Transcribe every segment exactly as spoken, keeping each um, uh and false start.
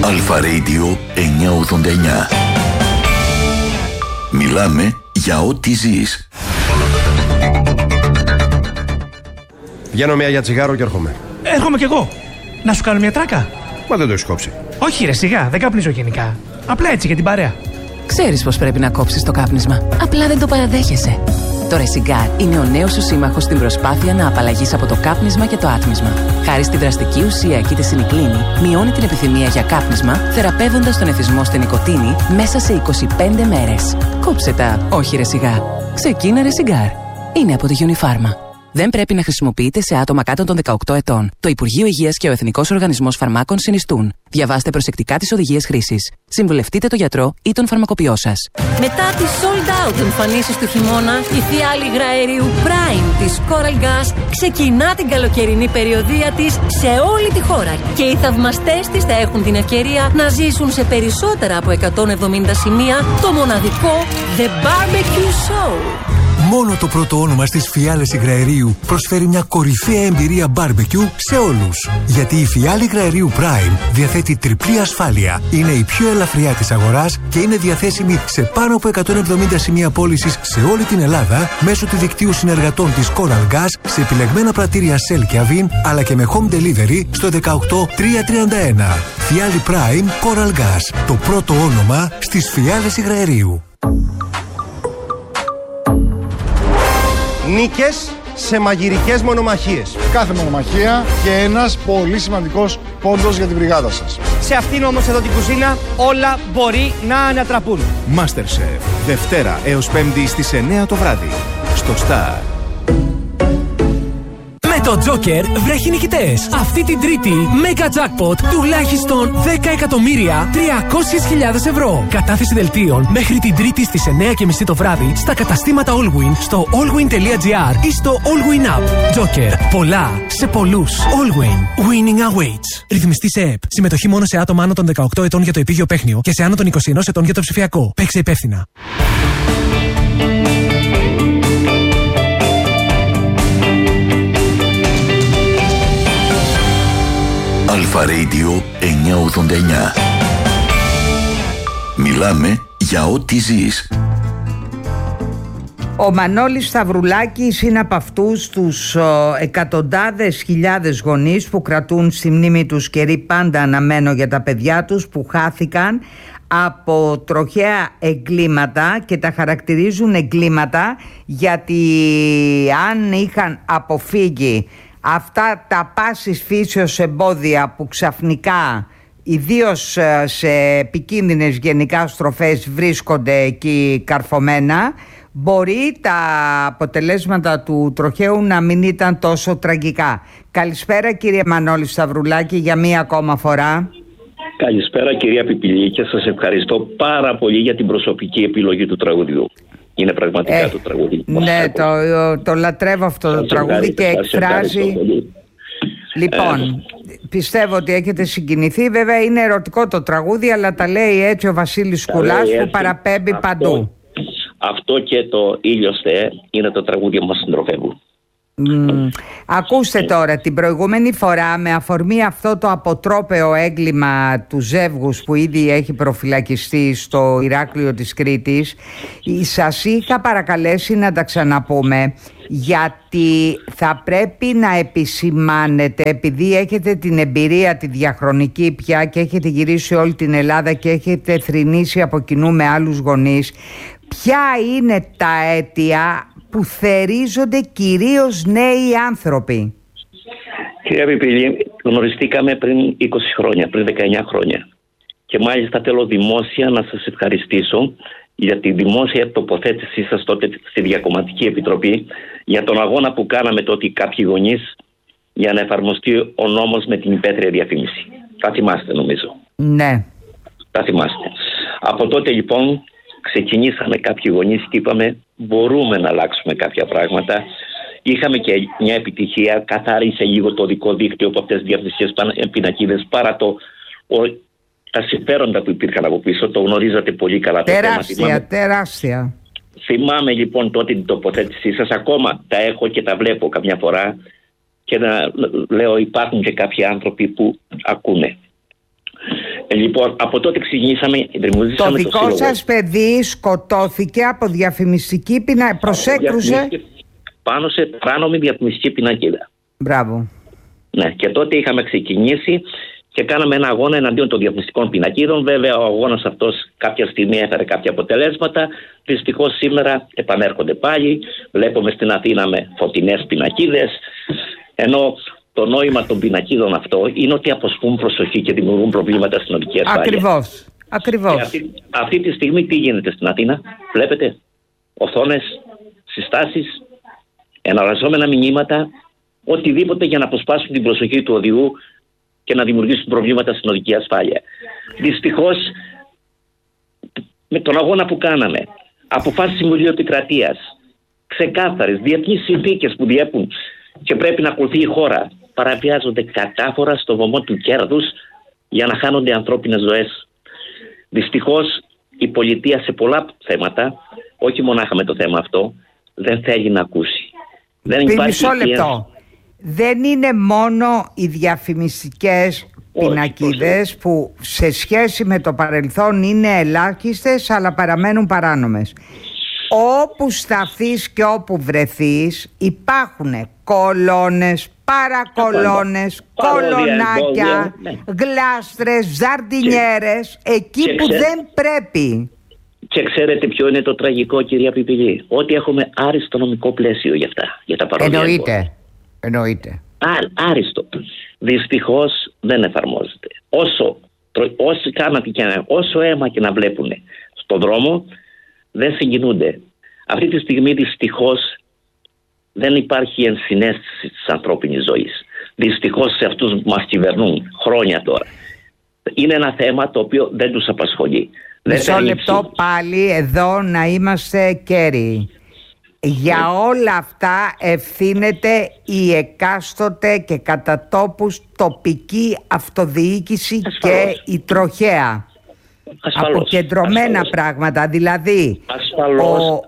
Αλφα Radio εννιακόσια ογδόντα εννιά. Μιλάμε για ό,τι ζεις. Βγαίνω μια για τσιγάρο και έρχομαι. Έρχομαι κι εγώ. Να σου κάνω μια τράκα. Μα δεν το έχεις κόψει. Όχι ρε, σιγά, δεν καπνίζω γενικά. Απλά έτσι για την παρέα. Ξέρεις πως πρέπει να κόψεις το κάπνισμα. Απλά δεν το παραδέχεσαι. Το Resigar είναι ο νέος σου σύμμαχος στην προσπάθεια να απαλλαγείς από το κάπνισμα και το άτμισμα. Χάρη στη δραστική ουσία κητεσινικλίνη, μειώνει την επιθυμία για κάπνισμα, θεραπεύοντας τον εθισμό στην νοικοτήνη μέσα σε είκοσι πέντε μέρες. Κόψε τα, όχι Resigar. Ξεκίνα Resigar. Είναι από τη Unifarma. Δεν πρέπει να χρησιμοποιείται σε άτομα κάτω των δεκαοκτώ ετών. Το Υπουργείο Υγείας και ο Εθνικός Οργανισμός Φαρμάκων συνιστούν. Διαβάστε προσεκτικά τις οδηγίες χρήσης. Συμβουλευτείτε τον γιατρό ή τον φαρμακοποιό σας. Μετά τις sold out εμφανίσεις του χειμώνα, η φιάλη υγραερίου Prime της Coral Gas ξεκινά την καλοκαιρινή περιοδεία της σε όλη τη χώρα. Και οι θαυμαστές της θα έχουν την ευκαιρία να ζήσουν σε περισσότερα από εκατόν εβδομήντα σημεία το μοναδικό The Barbecue Show. Μόνο το πρώτο όνομα στις φιάλες υγραερίου προσφέρει μια κορυφαία εμπειρία μπάρμπεκιου σε όλους. Γιατί η φιάλη υγραερίου Prime διαθέτει τριπλή ασφάλεια, είναι η πιο ελαφριά της αγοράς και είναι διαθέσιμη σε πάνω από εκατόν εβδομήντα σημεία πώλησης σε όλη την Ελλάδα μέσω του δικτύου συνεργατών της Coral Gas σε επιλεγμένα πρατήρια Shell και Avin, αλλά και με home delivery στο δεκαοκτώ τριακόσια τριάντα ένα. Φιάλη Prime Coral Gas, το πρώτο όνομα στις φιάλες υγραερίου. Νίκες σε μαγειρικές μονομαχίες. Κάθε μονομαχία και ένας πολύ σημαντικός πόντος για την μπριγάδα σας. Σε αυτήν όμως εδώ την κουζίνα όλα μπορεί να ανατραπούν. MasterChef, Δευτέρα έως Πέμπτη στις εννιά το βράδυ. Στο Star. Με το Joker βρέχει νικητές. Αυτή την Τρίτη, Mega Jackpot τουλάχιστον δέκα εκατομμύρια τριακόσιες χιλιάδες ευρώ. Κατάθεση δελτίων μέχρι την Τρίτη στις εννιά και μισή το βράδυ στα καταστήματα Allwin, στο allwin τελεία gr ή στο Allwin App. Joker. Πολλά σε πολλούς. Allwin. Winning awaits. Ρυθμιστή σε ΕΠ. Συμμετοχή μόνο σε άτομα άνω των δεκαοκτώ ετών για το επίγειο παίχνιο και σε άνω των είκοσι ένα ετών για το ψηφιακό. Παίξε υπεύθυνα. Αλφα Radio εννιακόσια ογδόντα εννιά. Μιλάμε για ό,τι ζεις. Ο Μανώλης Σταυρουλάκης είναι από αυτούς τους ο, εκατοντάδες χιλιάδες γονείς που κρατούν στη μνήμη τους καιρή πάντα αναμένο για τα παιδιά τους που χάθηκαν από τροχαία εγκλήματα και τα χαρακτηρίζουν εγκλήματα γιατί αν είχαν αποφύγει αυτά τα πάσης φύσεως εμπόδια που ξαφνικά ιδίως σε επικίνδυνες γενικά στροφές βρίσκονται εκεί καρφωμένα, μπορεί τα αποτελέσματα του τροχαίου να μην ήταν τόσο τραγικά. Καλησπέρα κύριε Μανώλη Σταυρουλάκη για μία ακόμα φορά. Καλησπέρα κυρία Πιπηλή και σας ευχαριστώ πάρα πολύ για την προσωπική επιλογή του τραγουδιού. Είναι πραγματικά ε, το τραγούδι. Ναι, το, το λατρεύω αυτό το τραγούδι και εκφράζει. Λοιπόν, ε, πιστεύω ότι έχετε συγκινηθεί. Βέβαια είναι ερωτικό το τραγούδι, αλλά τα λέει έτσι ο Βασίλης Κουλάς που παραπέμπει αυτό, παντού. Αυτό και το Ήλιος Θεέ είναι το τραγούδι που μας συντροφεύουν. Mm. Ακούστε τώρα, την προηγούμενη φορά με αφορμή αυτό το αποτρόπαιο έγκλημα του ζεύγους που ήδη έχει προφυλακιστεί στο Ηράκλειο της Κρήτης, σας είχα παρακαλέσει να τα ξαναπούμε γιατί θα πρέπει να επισημάνετε, επειδή έχετε την εμπειρία τη διαχρονική πια και έχετε γυρίσει όλη την Ελλάδα και έχετε θρηνήσει από κοινού με άλλους γονείς, ποια είναι τα αίτια που θερίζονται κυρίως νέοι άνθρωποι? Κυρία Πιπηλή, γνωριστήκαμε πριν είκοσι χρόνια, πριν δεκαεννιά χρόνια. Και μάλιστα θέλω δημόσια να σας ευχαριστήσω για τη δημόσια τοποθέτησή σας τότε στη Διακομματική Επιτροπή για τον αγώνα που κάναμε τότε κάποιοι γονείς για να εφαρμοστεί ο νόμος με την υπαίθρια διαφήμιση. Τα θυμάστε νομίζω. Ναι. Τα θυμάστε. Από τότε λοιπόν ξεκινήσαμε κάποιοι γονείς και είπαμε μπορούμε να αλλάξουμε κάποια πράγματα. Είχαμε και μια επιτυχία, καθάρισε λίγο το δικό δίκτυο από αυτές τις διαφημιστικές πινακίδες παρά το, ο, τα συμφέροντα που υπήρχαν από πίσω. Το γνωρίζατε πολύ καλά. Τεράστια, το θέμα. τεράστια. Θυμάμαι λοιπόν τότε την τοποθέτησή σας, ακόμα τα έχω και τα βλέπω καμιά φορά και να λέω υπάρχουν και κάποιοι άνθρωποι που ακούνε. Ε, λοιπόν, από τότε ξεκινήσαμε. Το δικό το σας παιδί σκοτώθηκε από διαφημιστική πινακίδα. Προσέκρουσε. Πάνω σε παράνομη διαφημιστική πινακίδα. Μπράβο. Ναι, και τότε είχαμε ξεκινήσει και κάναμε ένα αγώνα εναντίον των διαφημιστικών πινακίδων. Βέβαια, ο αγώνας αυτός κάποια στιγμή έφερε κάποια αποτελέσματα. Δυστυχώς σήμερα επανέρχονται πάλι. Βλέπουμε στην Αθήνα με φωτεινές πινακίδες. Ενώ το νόημα των πινακίδων αυτό είναι ότι αποσπούν προσοχή και δημιουργούν προβλήματα στην οδική ασφάλεια. Ακριβώς. Ακριβώς. Αυτή, αυτή τη στιγμή τι γίνεται στην Αθήνα? Βλέπετε οθόνες, συστάσεις, εναλλασσόμενα μηνύματα, οτιδήποτε για να αποσπάσουν την προσοχή του οδηγού και να δημιουργήσουν προβλήματα στην οδική ασφάλεια. Δυστυχώς, με τον αγώνα που κάναμε, αποφάσεις Συμβουλίου Επικρατείας, ξεκάθαρες διεθνείς συνθήκες που διέπουν και πρέπει να ακολουθεί η χώρα, παραβιάζονται κατάφορα στο βωμό του κέρδους για να χάνονται ανθρώπινες ζωές. Δυστυχώς, η πολιτεία σε πολλά θέματα, όχι μονάχα με το θέμα αυτό, δεν θέλει να ακούσει. Δεν υπάρχει μισό λεπτό. Δεν είναι μόνο οι διαφημιστικές πινακίδες που σε σχέση με το παρελθόν είναι ελάχιστες αλλά παραμένουν παράνομες. Όπου σταθείς και όπου βρεθείς υπάρχουν κολόνες, παρακολόνες, κολονάκια, ναι. γλάστρες, ζαρντινιέρες, εκεί και που ξέ... δεν πρέπει. Και ξέρετε ποιο είναι το τραγικό, κυρία Πιπηλή? Ότι έχουμε άριστο νομικό πλαίσιο για αυτά, για τα παρόμοια. Εννοείται. Εννοείται. Ά, άριστο. Δυστυχώς δεν εφαρμόζεται. Όσο, όσο, και, όσο αίμα και να βλέπουν στον δρόμο, δεν συγκινούνται. Αυτή τη στιγμή δυστυχώς δεν υπάρχει ενσυναίσθηση της ανθρώπινης ζωής. Δυστυχώς σε αυτούς που μας κυβερνούν χρόνια τώρα. Είναι ένα θέμα το οποίο δεν τους απασχολεί. Μισό λεπτό πάλι εδώ να είμαστε κέρυοι. Για όλα αυτά ευθύνεται η εκάστοτε και κατά τόπους τοπική αυτοδιοίκηση. Ασφαλώς. Και η τροχέα. Ασφαλώς. Αποκεντρωμένα Ασφαλώς. πράγματα. Δηλαδή ο,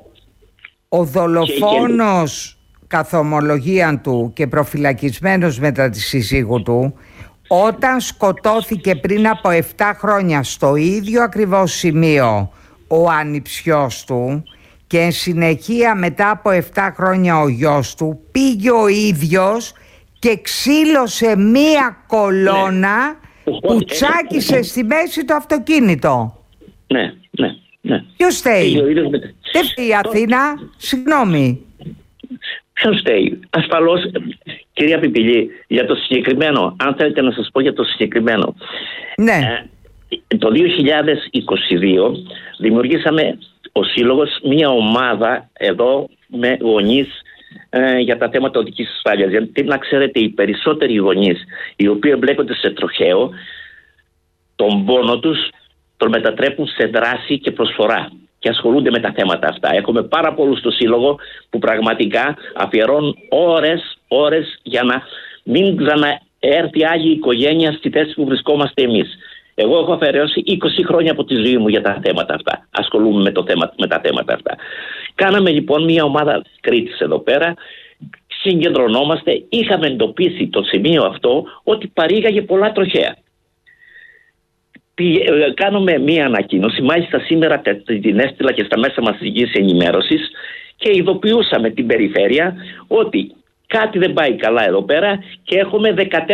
ο δολοφόνος και... καθ' ομολογία του και προφυλακισμένος μετά τη συζύγου του, όταν σκοτώθηκε πριν από επτά χρόνια στο ίδιο ακριβώς σημείο ο ανιψιός του και εν συνεχεία μετά από επτά χρόνια ο γιος του, πήγε ο ίδιος και ξύλωσε μία κολόνα ναι. που τσάκισε στη μέση το αυτοκίνητο. Ναι, ναι, ναι. Ποιος φταίει? Δεν φταίει η Αθήνα, συγγνώμη. Ποιος φταίει? Ασφαλώς, κυρία Πιπηλή, για το συγκεκριμένο, αν θέλετε να σας πω για το συγκεκριμένο. Ναι. Ε, το δύο χιλιάδες είκοσι δύο δημιουργήσαμε ο Σύλλογος μια ομάδα εδώ με γονείς ε, για τα θέματα οδικής ασφάλειας. Γιατί να ξέρετε, οι περισσότεροι γονείς οι οποίοι εμπλέκονται σε τροχαίο, τον πόνο τους τον μετατρέπουν σε δράση και προσφορά και ασχολούνται με τα θέματα αυτά. Έχουμε πάρα πολλούς στο Σύλλογο που πραγματικά αφιερώνουν ώρες, ώρες για να μην ξαναέρθει άλλη οικογένεια στη θέση που βρισκόμαστε εμείς. Εγώ έχω αφαιρέσει είκοσι χρόνια από τη ζωή μου για τα θέματα αυτά. Ασχολούμαι με, το θέμα, με τα θέματα αυτά. Κάναμε λοιπόν μια ομάδα Κρήτης εδώ πέρα. Συγκεντρωνόμαστε. Είχαμε εντοπίσει το σημείο αυτό ότι παρήγαγε πολλά τροχαία. Κάνουμε μια ανακοίνωση. Μάλιστα σήμερα την έστειλα και στα μέσα μαζικής ενημέρωσης και ειδοποιούσαμε την περιφέρεια ότι κάτι δεν πάει καλά εδώ πέρα και έχουμε δεκατέσσερα